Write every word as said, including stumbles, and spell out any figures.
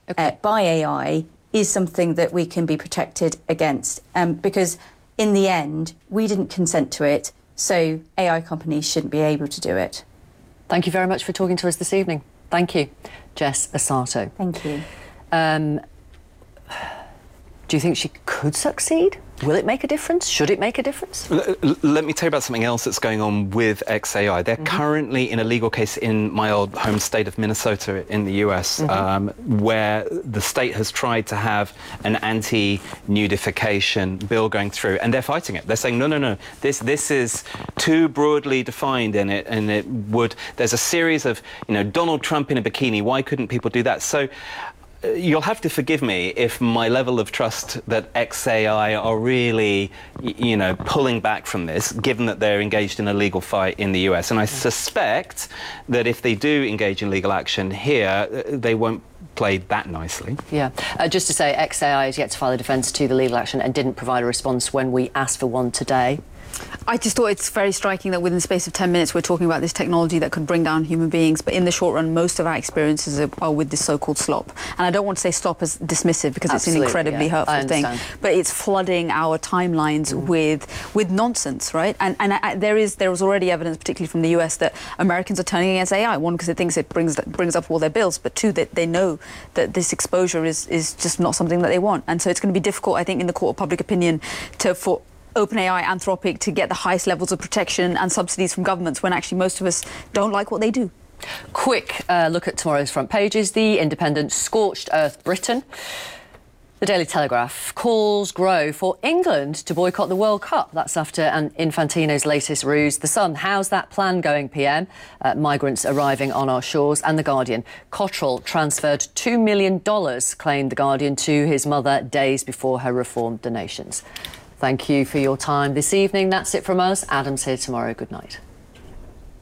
okay. uh, by A I is something that we can be protected against. Um, because in the end, we didn't consent to it, so A I companies shouldn't be able to do it. Thank you very much for talking to us this evening. Thank you, Jess Asato. Thank you. Um, do you think she could succeed? Will it make a difference? Should it make a difference? L let me tell you about something else that's going on with X A I. They're mm-hmm. currently in a legal case in my old home state of Minnesota in the U S, mm-hmm. um, where the state has tried to have an anti-nudification bill going through, and they're fighting it. They're saying, no, no, no, this this is too broadly defined in it, and it would. There's a series of, you know, Donald Trump in a bikini. Why couldn't people do that? So. You'll have to forgive me if my level of trust that X A I are really, you know, pulling back from this, given that they're engaged in a legal fight in the U S. And I suspect that if they do engage in legal action here, they won't play that nicely. Yeah. Uh, just to say, X A I has yet to file a defence to the legal action and didn't provide a response when we asked for one today. I just thought it's very striking that within the space of ten minutes we're talking about this technology that could bring down human beings, but in the short run most of our experiences are, are with this so-called slop. And I don't want to say slop as dismissive because Absolutely, it's an incredibly yeah, hurtful thing, but it's flooding our timelines mm. with with nonsense, right? And and I, there is there is already evidence, particularly from the U S, that Americans are turning against A I. One, because it thinks it brings brings up all their bills, but two, that they know that this exposure is is just not something that they want. And so it's going to be difficult, I think, in the court of public opinion to for OpenAI, Anthropic to get the highest levels of protection and subsidies from governments when actually most of us don't like what they do. Quick uh, look at tomorrow's front pages. The Independent, scorched earth Britain. The Daily Telegraph, calls grow for England to boycott the World Cup. That's after an Infantino's latest ruse. The Sun, how's that plan going, P M? Uh, migrants arriving on our shores. And The Guardian, Cottrell transferred two million dollars, claimed The Guardian, to his mother days before her reformed donations. Thank you for your time this evening. That's it from us. Adam's here tomorrow. Good night.